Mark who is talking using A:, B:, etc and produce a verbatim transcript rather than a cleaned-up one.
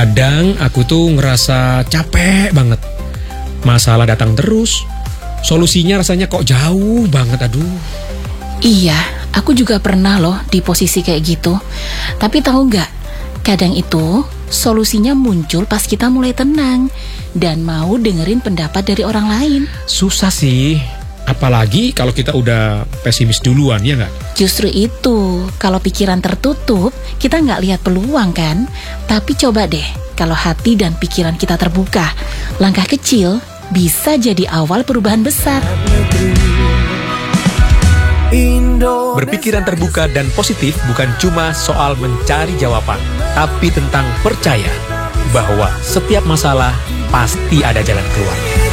A: Kadang aku tuh ngerasa capek banget. Masalah datang terus. Solusinya rasanya kok jauh banget, aduh.
B: Iya, aku juga pernah loh di posisi kayak gitu. Tapi tahu nggak, kadang itu solusinya muncul pas kita mulai tenang dan mau dengerin pendapat dari orang lain.
A: Susah sih, apalagi kalau kita udah pesimis duluan, ya nggak?
B: Justru itu, kalau pikiran tertutup, kita nggak lihat peluang kan? Tapi coba deh, kalau hati dan pikiran kita terbuka, langkah kecil bisa jadi awal perubahan besar.
A: Berpikiran terbuka dan positif bukan cuma soal mencari jawaban, tapi tentang percaya bahwa setiap masalah pasti ada jalan keluarnya.